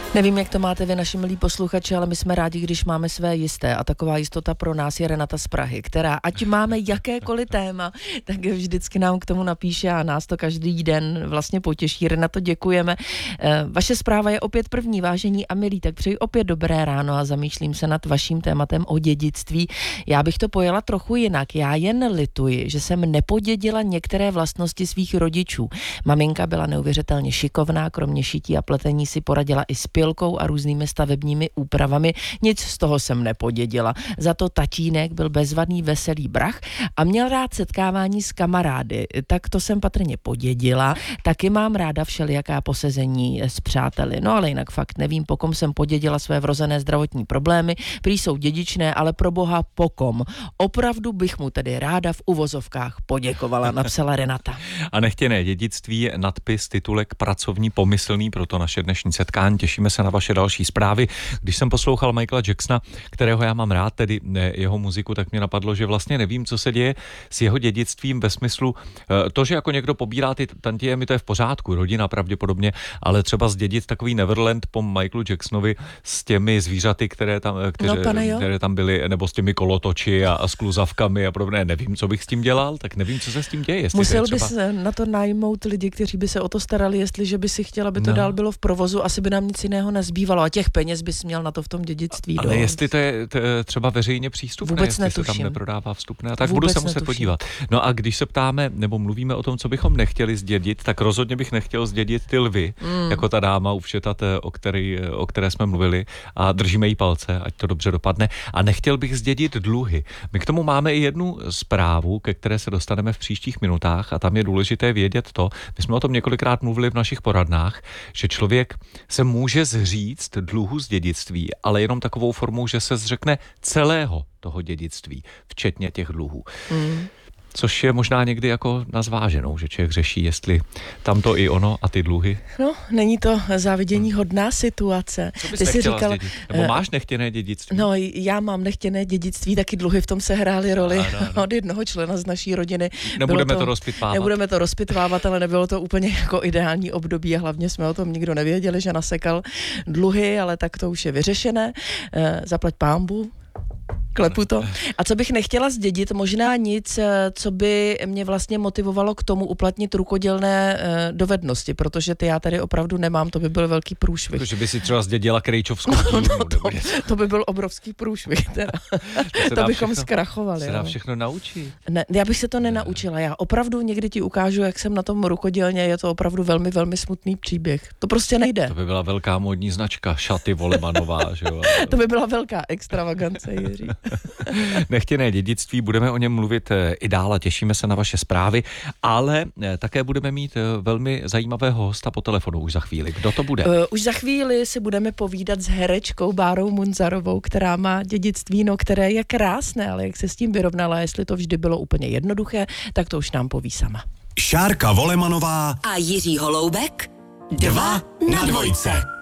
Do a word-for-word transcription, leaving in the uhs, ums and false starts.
Nevím, jak to máte vy, naši milí posluchači, ale my jsme rádi, když máme své jisté a taková jistota pro nás je Renata z Prahy, která, ať máme jakékoliv téma, tak vždycky nám k tomu napíše a nás to každý den vlastně potěší. Renato, děkujeme. Vaše zpráva je opět první, vážení a milí, tak přeji opět dobré ráno a zamýšlím se nad vaším tématem o dědictví. Já bych to pojela trochu jinak. Já jen lituji, že jsem nepodědila některé vlastnosti svých rodičů. Maminka byla neuvěřitelně šikovná, kromě šití a pletení si poradila i s pilkou a různými stavebními úpravami. Nic z toho jsem nepodědila. Za to tatínek byl bezvadný, veselý brach a měl rád setkávání s kamarády. Tak to jsem patrně podědila. Taky mám ráda všelijaká posezení s přáteli. No ale jinak fakt nevím, po kom jsem podědila své vrozené zdravotní problémy. Prý jsou dědičné, ale pro boha po kom. Opravdu bych mu tedy ráda v uvozovkách poděkovala, napsala Renata. A nechtěné dědictví, nadpis, titulek pracovní, pomyslný pro to naše dnešní setkání. Těšíme se na vaše další zprávy. Když jsem poslouchal Michaela Jacksona, kterého já mám rád, tedy jeho muziku, tak mě napadlo, že vlastně nevím, co se děje s jeho dědictvím ve smyslu to, že jako někdo pobírá ty tantiemy, to je v pořádku, rodina pravděpodobně, ale třeba zdědit takový Neverland po Michaelu Jacksonovi s těmi zvířaty, které tam, které, no, které tam byly, nebo s těmi kolotoči a, a s kluzavkami a podobně. Nevím, co bych s tím dělal, tak nevím, co se s tím děje. Musel třeba... bys na to najmout lidi, kteří by se o to starali, jestliže by si chtěl, aby to no. dál bylo v provozu, asi by nám nic jiného nezbývalo a těch peněz bys měl na to v tom dědictví. Ale dost. Jestli to je t- třeba veřejně přístupné, vůbec jestli netuším. se tam neprodává vstupné, tak vůbec budu se muset netuším. podívat. No a když se ptáme, nebo mluvíme o tom, co bychom nechtěli zdědit, tak rozhodně bych nechtěl zdědit ty lvy, mm. jako ta dáma uvšetat, o, který, o které jsme mluvili a držíme jí palce, ať to dobře dopadne. A nechtěl bych zdědit dluhy. My k tomu máme i jednu zprávu, ke které se dostaneme v příštích minutách a tam je důležité vědět to, my jsme o tom několikrát mluvili v našich poradnách, že člověk se může zříct dluhu z dědictví, ale jenom takovou formou, že se zřekne celého toho dědictví, včetně těch dluhů. Mm. Což je možná někdy jako na zváženou, že člověk řeší, jestli tamto i ono a ty dluhy. No, není to závidění hodná situace. Co bys Ty jsi říkal, zdědit? Nebo uh, máš nechtěné dědictví? No, já mám nechtěné dědictví, taky dluhy v tom se hrály roli ano, ano. od jednoho člena z naší rodiny. Nebudeme to, to rozpitvávat. Nebudeme to rozpitvávat, ale nebylo to úplně jako ideální období a hlavně jsme o tom nikdo nevěděli, že nasekal dluhy, ale tak to už je vyřešené. Uh, zaplať pánbu. Klepu to. A co bych nechtěla zdědit, možná nic, co by mě vlastně motivovalo k tomu uplatnit rukodělné dovednosti, protože ty já tady opravdu nemám, to by byl velký průšvih. Protože by si třeba zdědila krejčovskou no, dílnu. no, to, to by byl obrovský průšvih. Teda. To, to bychom všechno, zkrachovali. Se dá všechno naučit. Ne, já bych se to nenaučila. Já opravdu někdy ti ukážu, jak jsem na tom rukodělně, je to opravdu velmi, velmi smutný příběh. To prostě nejde. To by byla velká módní značka, šaty Volemanová. Že jo? To by byla velká extravagance, Jiří. Nechtěné dědictví, budeme o něm mluvit i dál a těšíme se na vaše zprávy, ale také budeme mít velmi zajímavého hosta po telefonu už za chvíli. Kdo to bude? Uh, už za chvíli si budeme povídat s herečkou Bárou Munzarovou, která má dědictví, no, které je krásné, ale jak se s tím vyrovnala, jestli to vždy bylo úplně jednoduché, tak to už nám poví sama. Šárka Volemanová a Jiří Holoubek Dva na dvojce.